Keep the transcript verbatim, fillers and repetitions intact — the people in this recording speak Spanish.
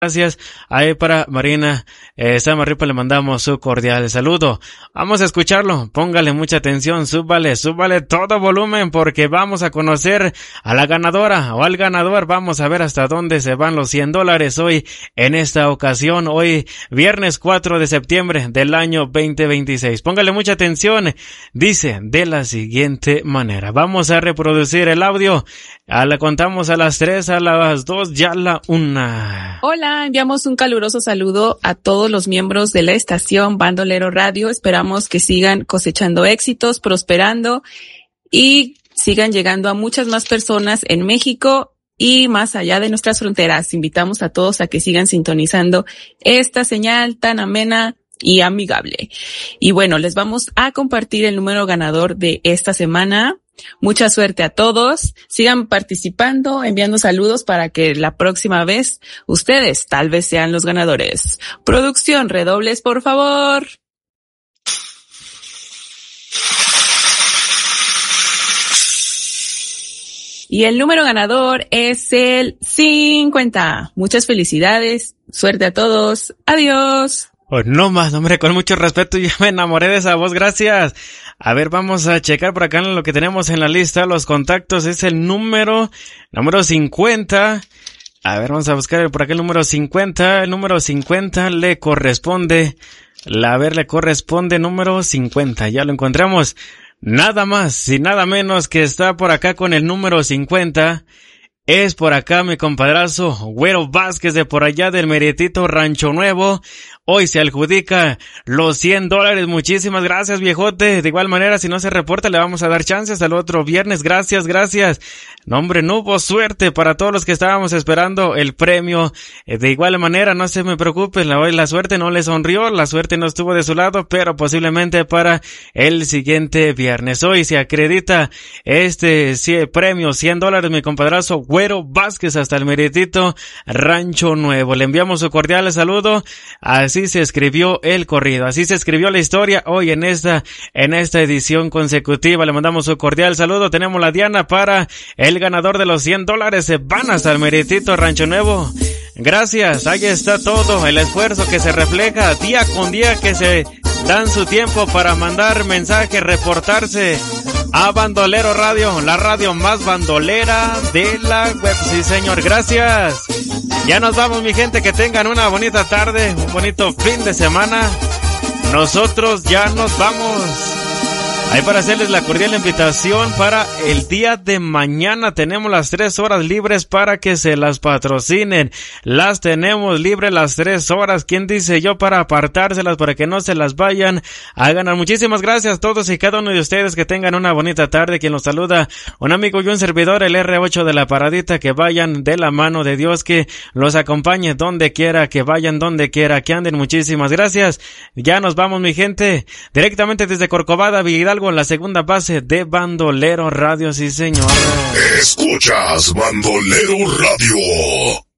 Gracias. Ahí para Marina eh, Samarripa le mandamos su cordial saludo. Vamos a escucharlo. Póngale mucha atención. Súbale, súbale todo volumen porque vamos a conocer a la ganadora o al ganador. Vamos a ver hasta dónde se van los cien dólares hoy en esta ocasión. Hoy viernes cuatro de septiembre del año veinte veintiséis. Póngale mucha atención. Dice de la siguiente manera. Vamos a reproducir el audio. A la contamos a las tres, a las dos, ya a la una. Hola, enviamos un caluroso saludo a todos los miembros de la estación Bandolero Radio. Esperamos que sigan cosechando éxitos, prosperando y sigan llegando a muchas más personas en México y más allá de nuestras fronteras. Invitamos a todos a que sigan sintonizando esta señal tan amena y amigable. Y bueno, les vamos a compartir el número ganador de esta semana. Mucha suerte a todos. Sigan participando, enviando saludos para que la próxima vez ustedes tal vez sean los ganadores. Producción, redobles, por favor. Y el número ganador es el cincuenta. Muchas felicidades. Suerte a todos. Adiós. Oh, no más, hombre, con mucho respeto, ya me enamoré de esa voz, gracias. A ver, vamos a checar por acá en lo que tenemos en la lista, los contactos, es el número, número cincuenta. A ver, vamos a buscar por acá el número cincuenta, el número cincuenta le corresponde, la, a ver, le corresponde número cincuenta, ya lo encontramos. Nada más y nada menos que está por acá con el número cincuenta. Es por acá mi compadrazo Güero Vázquez de por allá del meritito Rancho Nuevo. Hoy se adjudica los cien dólares. Muchísimas gracias, viejote. De igual manera, si no se reporta, le vamos a dar chances al otro viernes. Gracias, gracias. No, hombre, no hubo suerte para todos los que estábamos esperando el premio. De igual manera, no se me preocupen, la, la suerte no le sonrió, la suerte no estuvo de su lado, pero posiblemente para el siguiente viernes. Hoy se acredita este sí, premio, cien dólares, mi compadrazo Güero Vázquez hasta el meritito Rancho Nuevo. Le enviamos su cordial saludo. Así se escribió el corrido, así se escribió la historia hoy en esta, en esta edición consecutiva. Le mandamos su cordial saludo. Tenemos la diana para el ganador de los cien dólares. Se van hasta el meritito Rancho Nuevo. Gracias, ahí está todo el esfuerzo que se refleja día con día, que se dan su tiempo para mandar mensajes, reportarse a Bandolero Radio, la radio más bandolera de la web. Sí, señor, gracias. Ya nos vamos, mi gente, que tengan una bonita tarde, un bonito fin de semana. Nosotros ya nos vamos. Ahí para hacerles la cordial invitación para el día de mañana. Tenemos las tres horas libres para que se las patrocinen. Las tenemos libres las tres horas. ¿Quién dice yo para apartárselas para que no se las vayan a ganar? Muchísimas gracias a todos y cada uno de ustedes. Que tengan una bonita tarde. Quien los saluda, un amigo y un servidor, el erre ocho de la Paradita. Que vayan de la mano de Dios, que los acompañe donde quiera, que vayan donde quiera, que anden. Muchísimas gracias. Ya nos vamos, mi gente, directamente desde Corcovada, Hidalgo, en la segunda base de Bandolero Radio. Sí, señor. Escuchas Bandolero Radio.